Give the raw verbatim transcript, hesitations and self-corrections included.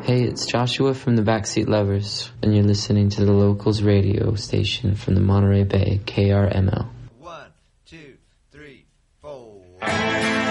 Hey, it's Joshua from the Backseat Lovers, and you're listening to the Locals radio station from the Monterey Bay, K R M L. One, two, three, four.